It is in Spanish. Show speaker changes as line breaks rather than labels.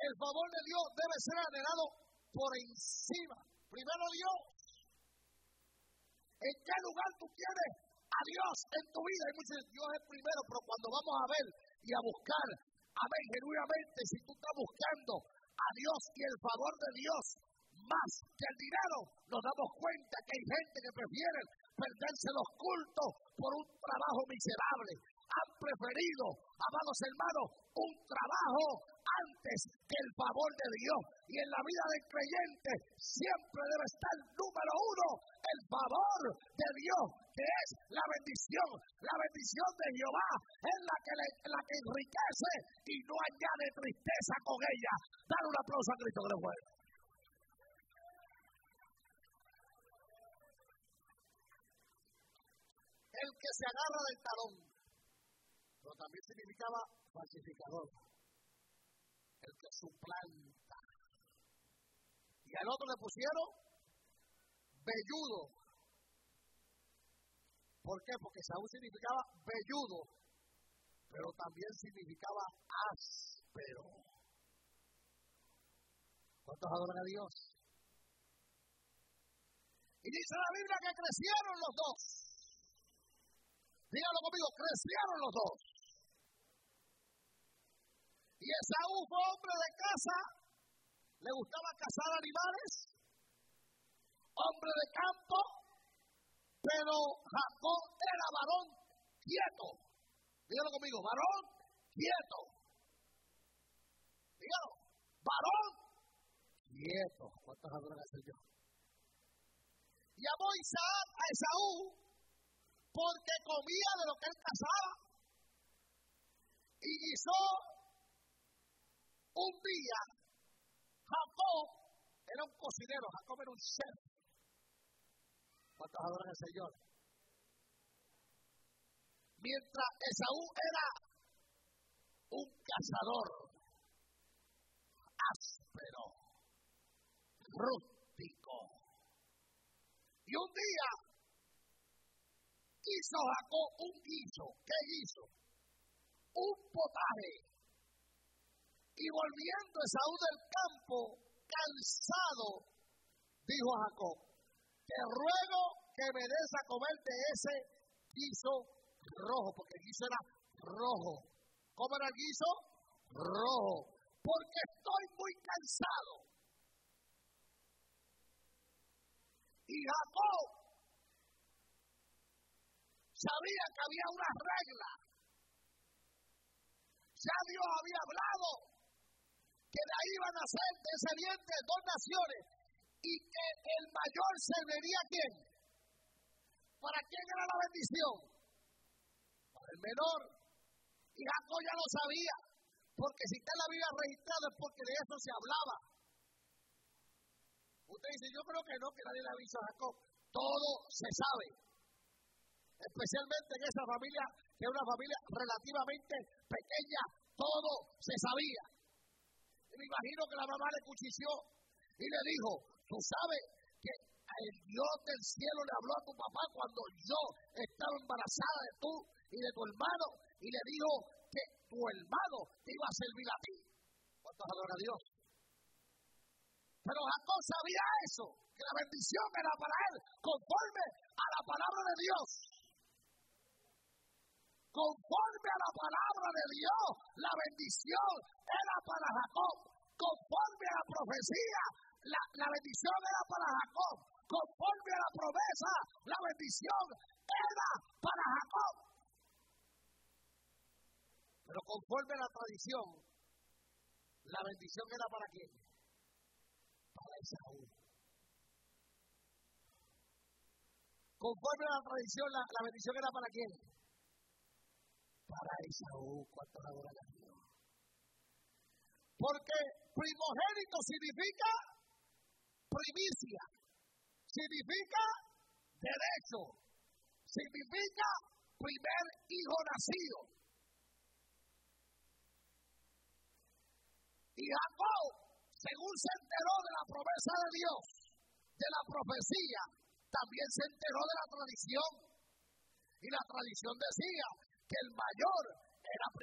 el favor de Dios debe ser anhelado por encima. Primero Dios. ¿En qué lugar tú quieres a Dios en tu vida? Y muchos dicen, Dios es primero, pero cuando vamos a ver y a buscar, amén, genuinamente, si tú estás buscando a Dios y el favor de Dios más que el dinero, nos damos cuenta que hay gente que prefiere perderse los cultos por un trabajo miserable. Han preferido, amados hermanos, un trabajo antes que el favor de Dios. Y en la vida del creyente siempre debe estar número uno el favor de Dios, que es la bendición. La bendición de Jehová es la que enriquece y no añade tristeza con ella. Dale un aplauso a Cristo que le fue. El que se agarra del talón, pero también significaba falsificador. El que suplanta. Y al otro le pusieron velludo. ¿Por qué? Porque Saúl significaba velludo, pero también significaba áspero. ¿Cuántos adoran a Dios? Y dice la Biblia que crecieron los dos. Díganlo conmigo, crecieron los dos. Y Esaú fue hombre de casa, le gustaba cazar animales, hombre de campo, pero Jacob era varón quieto. Díganlo conmigo, varón quieto. Díganlo, varón quieto. ¿Cuántos adoran al Señor? Y amó Isaac a Esaú porque comía de lo que él cazaba y guisó un día. Jacob era un cocinero, Jacob era un chef. ¿Cuántos adoran al Señor? Mientras Esaú era un cazador áspero, rústico. Y un día hizo Jacob un guiso. ¿Qué hizo? Un potaje. Y volviendo Esaú del campo, cansado, dijo a Jacob, te ruego que me des a comer de ese guiso rojo, porque el guiso era rojo. ¿Cómo era el guiso? Rojo. Porque estoy muy cansado. Y Jacob sabía que había una regla. Ya Dios había hablado que de ahí iban a ser de ese vientre dos naciones y que el mayor serviría a quién. ¿Para quién era la bendición? Para el menor. Y Jacob ya lo sabía, porque si está en la Biblia registrado es porque de eso se hablaba. Usted dice, yo creo que no, que nadie le avisó a Jacob. Todo se sabe. Especialmente en esa familia, que es una familia relativamente pequeña, todo se sabía. Y me imagino que la mamá le cuchicheó y le dijo, tú sabes que el Dios del cielo le habló a tu papá cuando yo estaba embarazada de tú y de tu hermano, y le dijo que tu hermano te iba a servir a ti. ¿Cuántos adoran a Dios? Pero Jacob sabía eso, que la bendición era para él, conforme a la palabra de Dios. Conforme a la palabra de Dios, la bendición era para Jacob. Conforme a la profecía, la bendición era para Jacob. Conforme a la promesa, la bendición era para Jacob. Pero conforme a la tradición, la bendición era para quién? Para Esaú. Conforme a la tradición, la bendición era para quién? Para Esaú. ¿Cuántos adoran a Dios? Porque primogénito significa primicia, significa derecho, significa primer hijo nacido. Y Jacob, según se enteró de la promesa de Dios, de la profecía, también se enteró de la tradición. Y la tradición decía que el mayor era